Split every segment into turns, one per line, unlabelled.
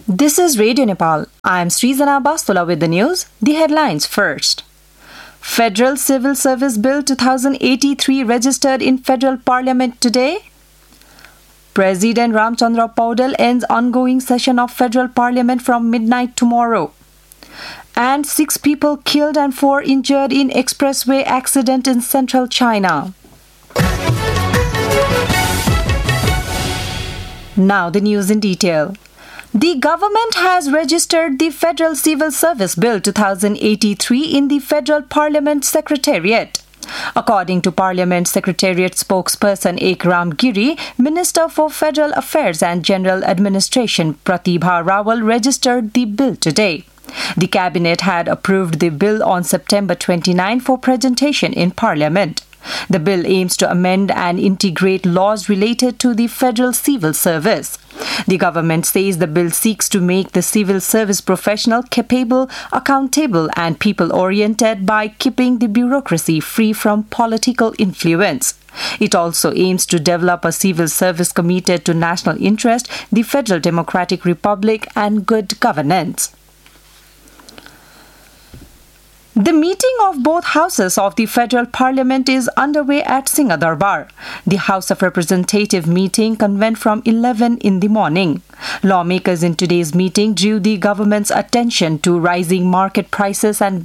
This is Radio Nepal. I am Srizana Bastola with the news. The headlines first. Federal Civil Service Bill 2083 registered in Federal Parliament today. President Ramchandra Paudel ends ongoing session of Federal Parliament from midnight tomorrow. And 6 people killed and 4 injured in expressway accident in central China. Now the news in detail. The government has registered the Federal Civil Service Bill 2083 in the Federal Parliament Secretariat. According to Parliament Secretariat spokesperson Ekram Giri, Minister for Federal Affairs and General Administration Pratibha Rawal registered the bill today. The Cabinet had approved the bill on September 29 for presentation in Parliament. The bill aims to amend and integrate laws related to the Federal Civil Service. The government says the bill seeks to make the civil service professional capable, accountable and people-oriented by keeping the bureaucracy free from political influence. It also aims to develop a civil service committed to national interest, the Federal Democratic Republic and good governance. The meeting of both houses of the Federal Parliament is underway at Singadarbar. The House of Representatives meeting convened from 11 in the morning. Lawmakers in today's meeting drew the government's attention to rising market prices and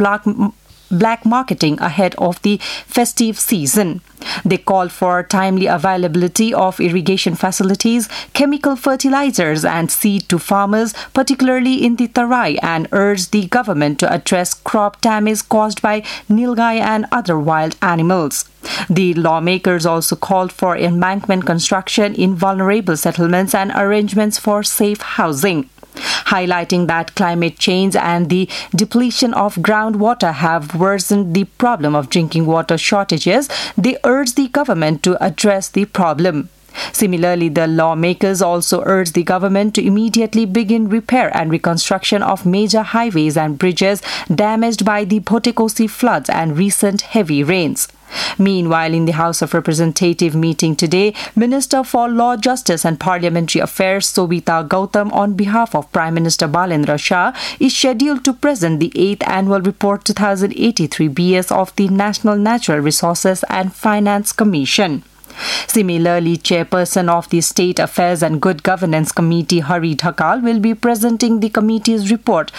black marketing ahead of the festive season. They called for timely availability of irrigation facilities, chemical fertilizers and seed to farmers, particularly in the Tarai, and urged the government to address crop damage caused by nilgai and other wild animals. The lawmakers also called for embankment construction in vulnerable settlements and arrangements for safe housing. Highlighting that climate change and the depletion of groundwater have worsened the problem of drinking water shortages, they urged the government to address the problem. Similarly, the lawmakers also urged the government to immediately begin repair and reconstruction of major highways and bridges damaged by the Bhotekosi floods and recent heavy rains. Meanwhile, in the House of Representatives meeting today, Minister for Law, Justice and Parliamentary Affairs Sobita Gautam on behalf of Prime Minister Balendra Shah is scheduled to present the 8th Annual Report 2083 BS of the National Natural Resources and Finance Commission. Similarly, Chairperson of the State Affairs and Good Governance Committee Hari Dhakal will be presenting the committee's report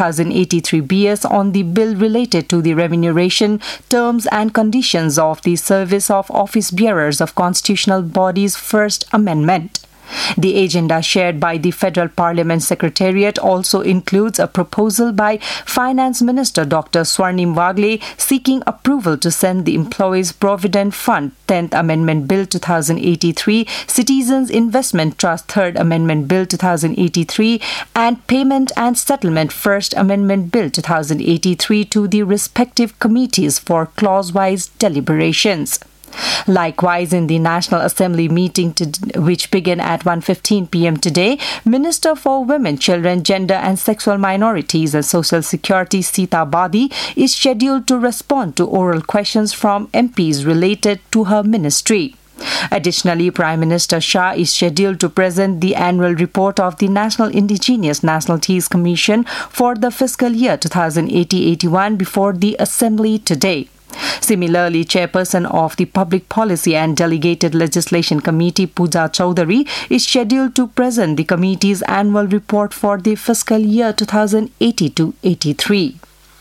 2083 BS on the bill related to the remuneration, terms and conditions of the service of office bearers of constitutional bodies First Amendment. The agenda shared by the Federal Parliament Secretariat also includes a proposal by Finance Minister Dr. Swarnim Wagle seeking approval to send the Employees Provident Fund 10th Amendment Bill 2083, Citizens Investment Trust 3rd Amendment Bill 2083 and Payment and Settlement First Amendment Bill 2083 to the respective committees for clause-wise deliberations. Likewise, in the National Assembly meeting which began at 1:15 p.m. today, Minister for Women, Children, Gender and Sexual Minorities and Social Security Sita Badi is scheduled to respond to oral questions from MPs related to her ministry. Additionally, Prime Minister Shah is scheduled to present the annual report of the National Indigenous Nationalities Commission for the fiscal year 2080-81 before the Assembly today. Similarly, Chairperson of the Public Policy and Delegated Legislation Committee, Pooja Chowdhury, is scheduled to present the committee's annual report for the fiscal year 2080-83.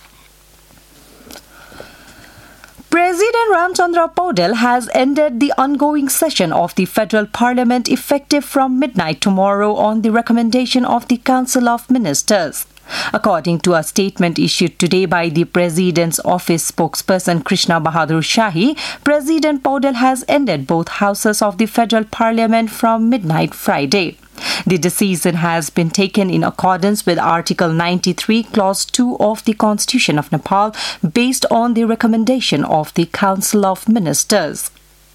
President Ramchandra Paudel has ended the ongoing session of the Federal Parliament effective from midnight tomorrow on the recommendation of the Council of Ministers. According to a statement issued today by the President's office spokesperson Krishna Bahadur Shahi, President Paudel has ended both houses of the Federal Parliament from midnight Friday. The decision has been taken in accordance with Article 93, Clause 2 of the Constitution of Nepal, based on the recommendation of the Council of Ministers.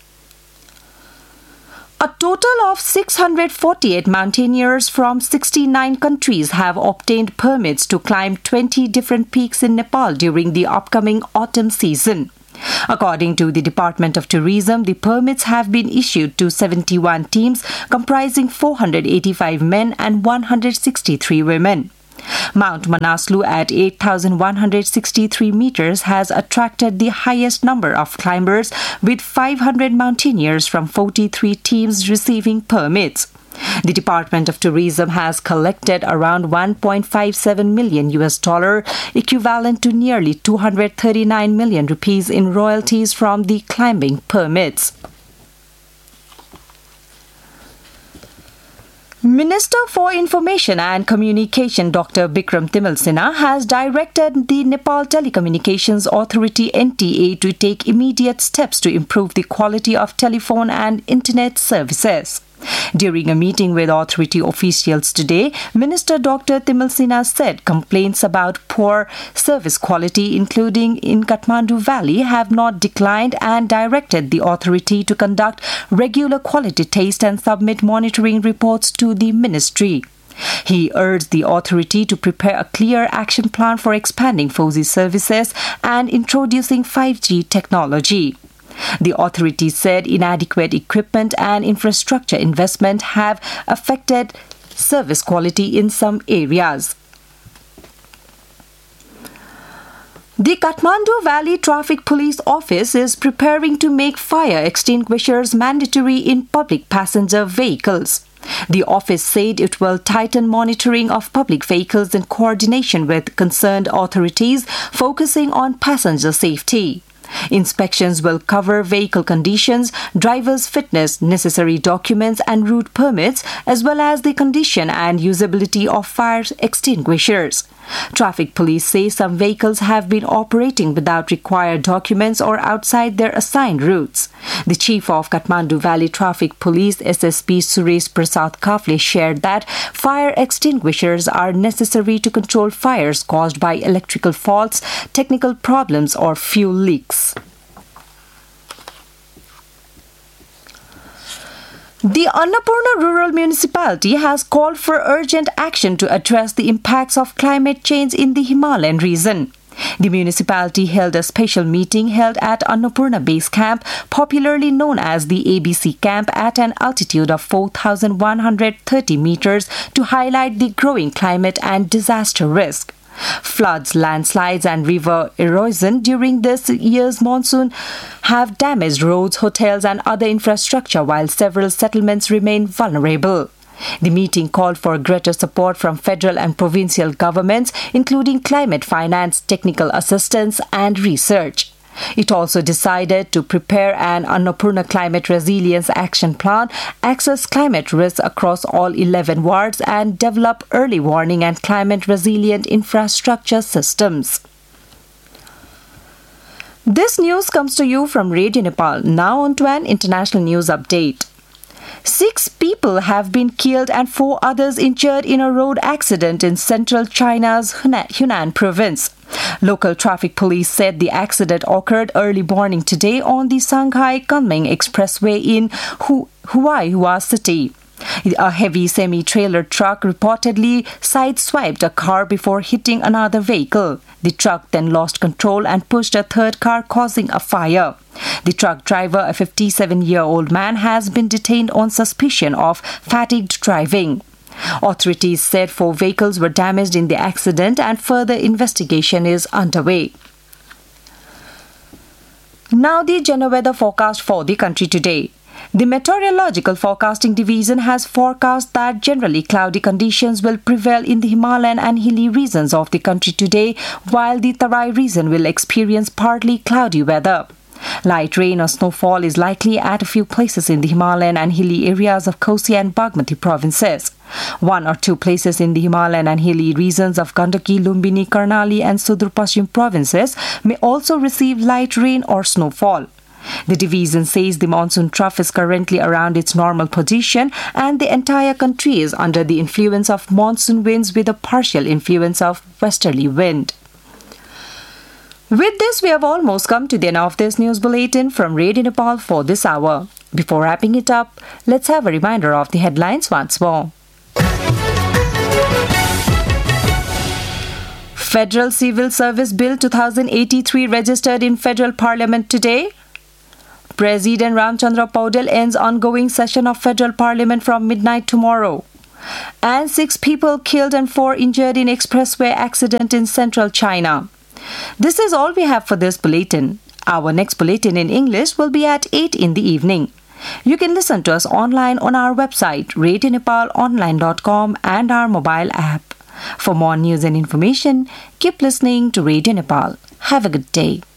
A total of 648 mountaineers from 69 countries have obtained permits to climb 20 different peaks in Nepal during the upcoming autumn season. According to the Department of Tourism, the permits have been issued to 71 teams comprising 485 men and 163 women. Mount Manaslu at 8,163 meters has attracted the highest number of climbers, with 500 mountaineers from 43 teams receiving permits. The Department of Tourism has collected around $1.57 million, equivalent to nearly 239 million rupees in royalties from the climbing permits. Minister for Information and Communication Dr. Bikram Timilsina has directed the Nepal Telecommunications Authority NTA to take immediate steps to improve the quality of telephone and internet services. During a meeting with authority officials today, Minister Dr. Timilsina said complaints about poor service quality, including in Kathmandu Valley, have not declined and directed the authority to conduct regular quality tests and submit monitoring reports to the ministry. He urged the authority to prepare a clear action plan for expanding 4G services and introducing 5G technology. The authority said inadequate equipment and infrastructure investment have affected service quality in some areas. The Kathmandu Valley Traffic Police Office is preparing to make fire extinguishers mandatory in public passenger vehicles. The office said it will tighten monitoring of public vehicles in coordination with concerned authorities, focusing on passenger safety. Inspections will cover vehicle conditions, driver's fitness, necessary documents and route permits, as well as the condition and usability of fire extinguishers. Traffic police say some vehicles have been operating without required documents or outside their assigned routes. The chief of Kathmandu Valley Traffic Police, SSP Suresh Prasad Kafle, shared that fire extinguishers are necessary to control fires caused by electrical faults, technical problems or fuel leaks. The Annapurna Rural Municipality has called for urgent action to address the impacts of climate change in the Himalayan region. The municipality held a special meeting held at Annapurna Base Camp, popularly known as the ABC Camp, at an altitude of 4,130 meters to highlight the growing climate and disaster risk. Floods, landslides and river erosion during this year's monsoon have damaged roads, hotels and other infrastructure, while several settlements remain vulnerable. The meeting called for greater support from federal and provincial governments, including climate finance, technical assistance and research. It also decided to prepare an Annapurna Climate Resilience Action Plan, assess climate risks across all 11 wards, and develop early warning and climate-resilient infrastructure systems. This news comes to you from Radio Nepal. Now on to an international news update. 6 people have been killed and 4 others injured in a road accident in central China's Hunan province. Local traffic police said the accident occurred early morning today on the Shanghai Kunming Expressway in Huaihua City. A heavy semi-trailer truck reportedly sideswiped a car before hitting another vehicle. The truck then lost control and pushed a third car, causing a fire. The truck driver, a 57-year-old man, has been detained on suspicion of fatigued driving. Authorities said 4 vehicles were damaged in the accident and further investigation is underway. Now the general weather forecast for the country today. The Meteorological Forecasting Division has forecast that generally cloudy conditions will prevail in the Himalayan and hilly regions of the country today, while the Tarai region will experience partly cloudy weather. Light rain or snowfall is likely at a few places in the Himalayan and hilly areas of Kosi and Bagmati provinces. 1 or 2 places in the Himalayan and hilly regions of Gandaki, Lumbini, Karnali and Sudur Paschim provinces may also receive light rain or snowfall. The division says the monsoon trough is currently around its normal position and the entire country is under the influence of monsoon winds with a partial influence of westerly wind. With this, we have almost come to the end of this news bulletin from Radio Nepal for this hour. Before wrapping it up, let's have a reminder of the headlines once more. Federal Civil Service Bill 2083 registered in Federal Parliament today. President Ramchandra Paudel ends ongoing session of Federal Parliament from midnight tomorrow. And 6 people killed and 4 injured in expressway accident in central China. This is all we have for this bulletin. Our next bulletin in English will be at 8 in the evening. You can listen to us online on our website radionepalonline.com and our mobile app. For more news and information, keep listening to Radio Nepal. Have a good day.